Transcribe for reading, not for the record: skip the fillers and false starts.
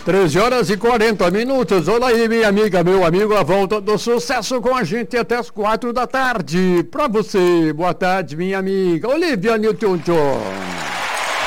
13 horas e 40 minutos. Olá aí, minha amiga, meu amigo, a volta do sucesso com a gente até as 4 da tarde. Pra você, boa tarde, minha amiga Olivia Newton-John.